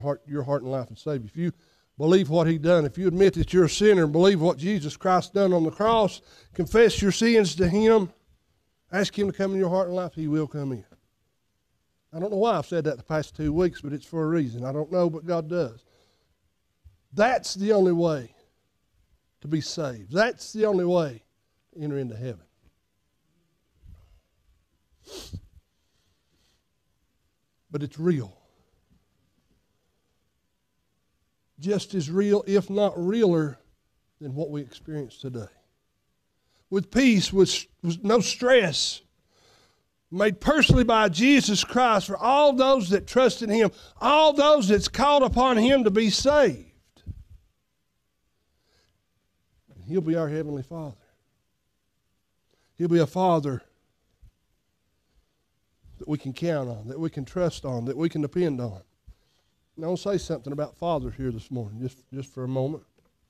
your heart and life and Savior, if you believe what He done, if you admit that you're a sinner and believe what Jesus Christ done on the cross, confess your sins to Him, ask Him to come in your heart and life, He will come in. I don't know why I've said that the past 2 weeks, but it's for a reason. I don't know, but God does. That's the only way to be saved. That's the only way to enter into heaven. But it's real. Just as real, if not realer, than what we experience today. With peace, with no stress, made personally by Jesus Christ for all those that trust in Him, all those that's called upon Him to be saved. And He'll be our Heavenly Father. He'll be a Father that we can count on, that we can trust on, that we can depend on. And I'll say something about fathers here this morning, just for a moment.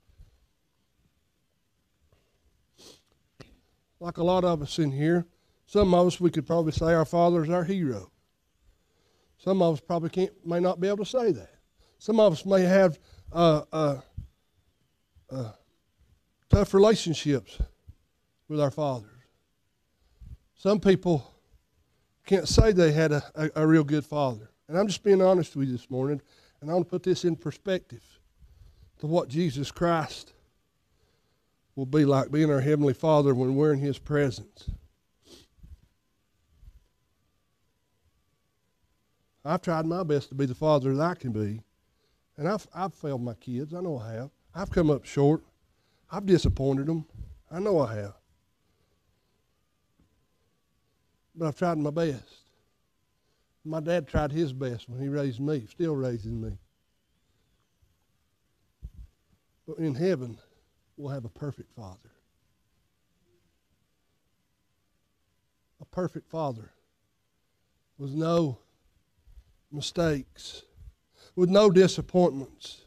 Like a lot of us in here, some of us, we could probably say our father is our hero. Some of us probably may not be able to say that. Some of us may have tough relationships with our fathers. Some people can't say they had a real good father. And I'm just being honest with you this morning, and I want to put this in perspective to what Jesus Christ will be like, being our Heavenly Father when we're in His presence. I've tried my best to be the father that I can be, and I've failed my kids. I know I have. I've come up short. I've disappointed them. I know I have. But I've tried my best. My dad tried his best when he raised me, still raising me. But in heaven, we'll have a perfect father. A perfect father with no mistakes, with no disappointments,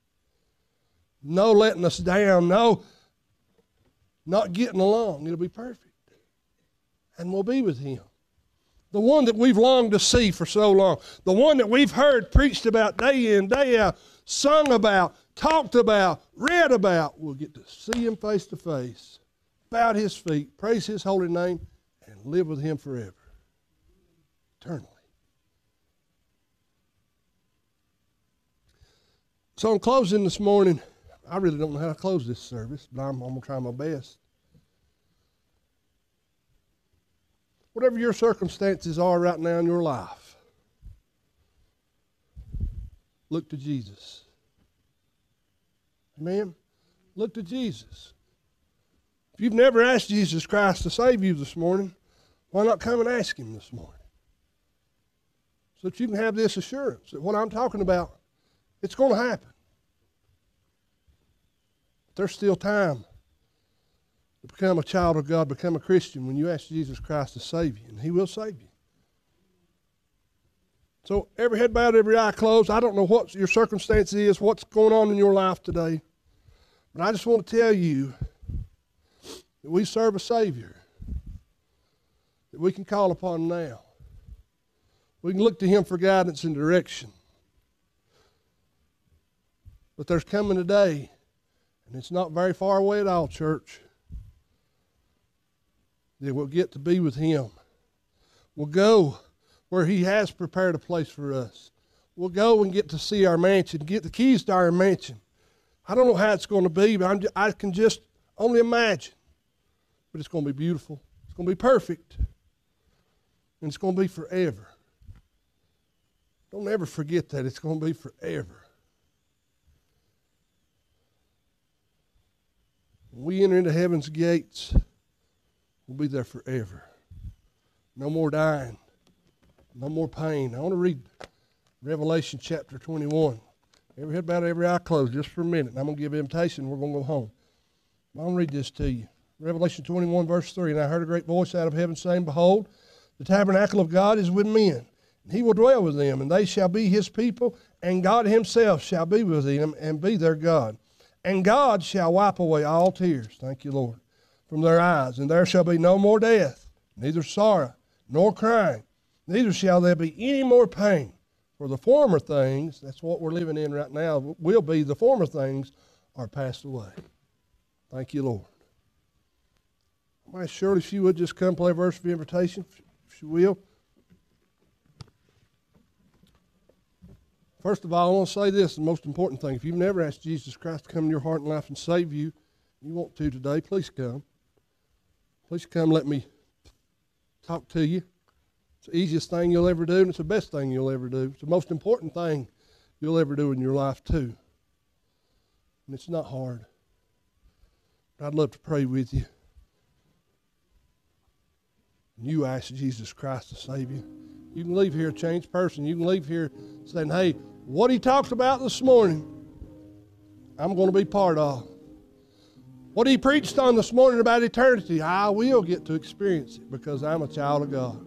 no letting us down, no not getting along. It'll be perfect. And we'll be with Him. The one that we've longed to see for so long. The one that we've heard preached about day in, day out, sung about, talked about, read about. We'll get to see Him face to face, bow at His feet, praise His holy name, and live with Him forever, eternally. So in closing this morning, I really don't know how to close this service, but I'm going to try my best. Whatever your circumstances are right now in your life, look to Jesus. Amen? Look to Jesus. If you've never asked Jesus Christ to save you this morning, why not come and ask Him this morning? So that you can have this assurance that what I'm talking about, it's going to happen. But there's still time to become a child of God, become a Christian when you ask Jesus Christ to save you, and He will save you. So every head bowed, every eye closed. I don't know what your circumstance is, what's going on in your life today, but I just want to tell you that we serve a Savior that we can call upon now. We can look to Him for guidance and direction. But there's coming a day, and it's not very far away at all, church, that we'll get to be with Him. We'll go where He has prepared a place for us. We'll go and get to see our mansion, get the keys to our mansion. I don't know how it's going to be, but I can just only imagine. But it's going to be beautiful. It's going to be perfect. And it's going to be forever. Don't ever forget that. It's going to be forever. When we enter into heaven's gates, we'll be there forever. No more dying. No more pain. I want to read Revelation chapter 21. Every head bowed, every eye closed, just for a minute. And I'm going to give an invitation. We're going to go home. I'm going to read this to you. Revelation 21, verse 3. And I heard a great voice out of heaven saying, Behold, the tabernacle of God is with men, and He will dwell with them, and they shall be His people, and God Himself shall be with them and be their God. And God shall wipe away all tears, thank you, Lord, from their eyes, and there shall be no more death, neither sorrow nor crying, neither shall there be any more pain, For the former things, that's what we're living in right now, will be the former things are passed away. Thank you, Lord. Why, Shirley, if you would just come play a verse of invitation, if you will. First of all, I want to say this, the most important thing. If you've never asked Jesus Christ to come in your heart and life and save you, you want to today, please come. Please come, let me talk to you. It's the easiest thing you'll ever do, and it's the best thing you'll ever do. It's the most important thing you'll ever do in your life, too. And it's not hard. I'd love to pray with you. And you ask Jesus Christ to save you. You can leave here a changed person. You can leave here saying, hey, what he talked about this morning, I'm going to be part of. What he preached on this morning about eternity, I will get to experience it because I'm a child of God.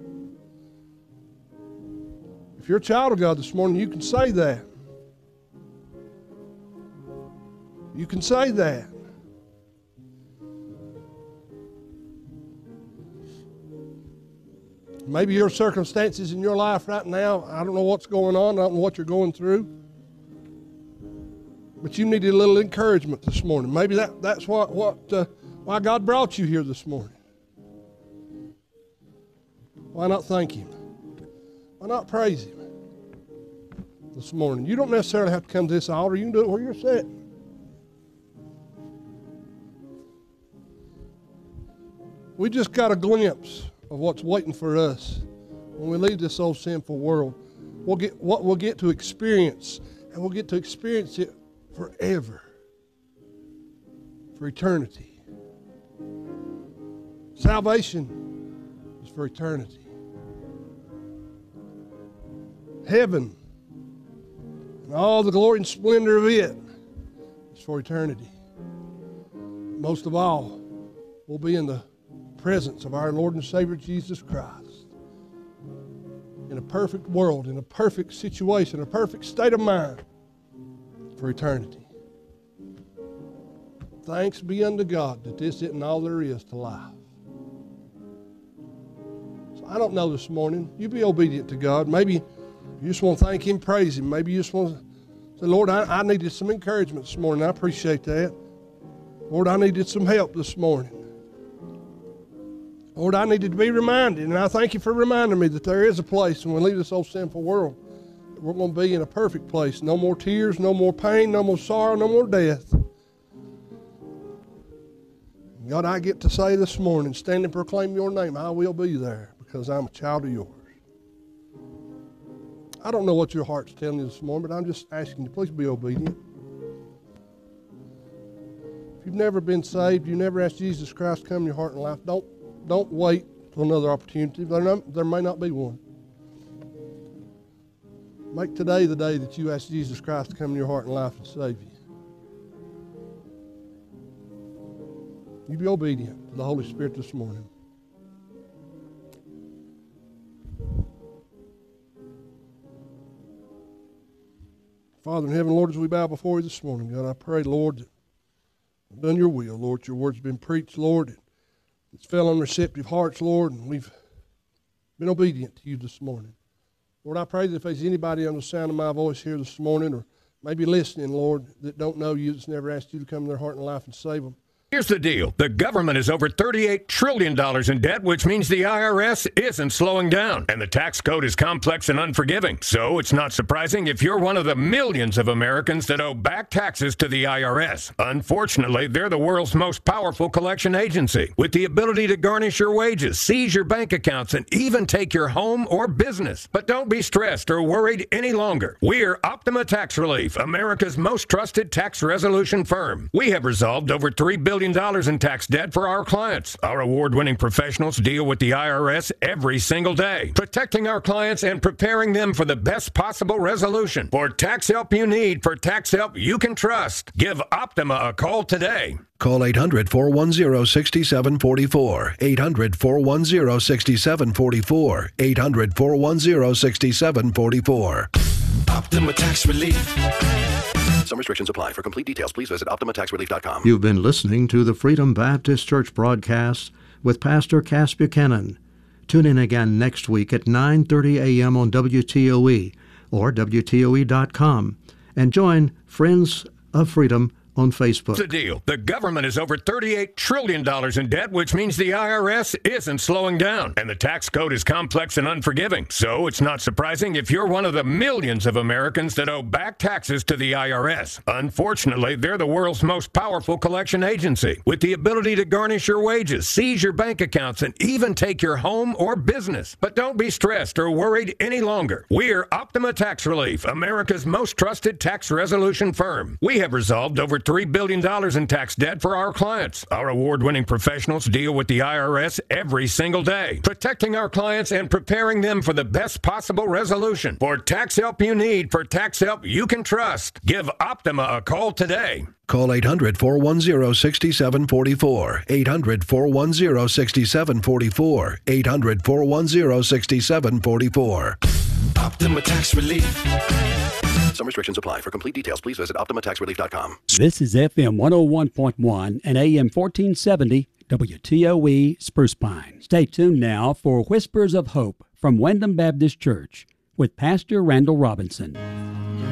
If you're a child of God this morning, you can say that. You can say that. Maybe your circumstances in your life right now, I don't know what's going on, I don't know what you're going through. But you needed a little encouragement this morning. Maybe that's why God brought you here this morning. Why not thank Him? Why not praise Him this morning? You don't necessarily have to come to this altar. You can do it where you're sitting. We just got a glimpse of what's waiting for us when we leave this old sinful world. We'll get to experience, and we'll get to experience it forever, for eternity. Salvation is for eternity. Heaven and all the glory and splendor of it is for eternity. Most of all, we'll be in the presence of our Lord and Savior Jesus Christ in a perfect world, in a perfect situation, a perfect state of mind for eternity. Thanks be unto God that this isn't all there is to life. So I don't know this morning. You be obedient to God. Maybe you just want to thank Him, praise Him. Maybe you just want to say, Lord, I needed some encouragement this morning. I appreciate that. Lord, I needed some help this morning. Lord, I needed to be reminded, and I thank You for reminding me that there is a place when we leave this old sinful world that we're going to be in a perfect place. No more tears, no more pain, no more sorrow, no more death. God, I get to say this morning, stand and proclaim Your name. I will be there because I'm a child of Yours. I don't know what your heart's telling you this morning, but I'm just asking you, please be obedient. If you've never been saved, you never asked Jesus Christ to come in your heart and life, don't wait for another opportunity. There may not be one. Make today the day that you ask Jesus Christ to come in your heart and life and save you. You be obedient to the Holy Spirit this morning. Father in heaven, Lord, as we bow before You this morning, God, I pray, Lord, that we've done Your will, Lord. Your word's been preached, Lord. It's fell on receptive hearts, Lord, and we've been obedient to You this morning. Lord, I pray that if there's anybody on the sound of my voice here this morning, or maybe listening, Lord, that don't know You, that's never asked You to come in their heart and life and save them, Here's the deal. The government is over $38 trillion in debt, which means the IRS isn't slowing down. And the tax code is complex and unforgiving. So it's not surprising if you're one of the millions of Americans that owe back taxes to the IRS. Unfortunately, they're the world's most powerful collection agency, with the ability to garnish your wages, seize your bank accounts, and even take your home or business. But don't be stressed or worried any longer. We're Optima Tax Relief, America's most trusted tax resolution firm. We have resolved over $3 billion in tax debt for our clients. Our award-winning professionals deal with the IRS every single day, protecting our clients and preparing them for the best possible resolution. For tax help you need, for tax help you can trust, give Optima a call today. Call 800-410-6744. 800-410-6744. 800-410-6744. Optima Tax Relief. Some restrictions apply. For complete details, please visit OptimaTaxRelief.com. You've been listening to the Freedom Baptist Church broadcast with Pastor Cass Buchanan. Tune in again next week at 9:30 a.m. on WTOE or WTOE.com, and join Friends of Freedom on Facebook. The deal. The government is over $38 trillion in debt, which means the IRS isn't slowing down. And the tax code is complex and unforgiving. So it's not surprising if you're one of the millions of Americans that owe back taxes to the IRS. Unfortunately, they're the world's most powerful collection agency, with the ability to garnish your wages, seize your bank accounts, and even take your home or business. But don't be stressed or worried any longer. We're Optima Tax Relief, America's most trusted tax resolution firm. We have resolved over $3 billion in tax debt for our clients. Our award-winning professionals deal with the IRS every single day, protecting our clients and preparing them for the best possible resolution. For tax help you need, for tax help you can trust, give Optima a call today. Call 800-410-6744. 800-410-6744. 800-410-6744. Optima Tax Relief. Some restrictions apply. For complete details, please visit OptimaTaxRelief.com. This is FM 101.1 and AM 1470 WTOE Spruce Pine. Stay tuned now for Whispers of Hope from Wyndham Baptist Church with Pastor Randall Robinson.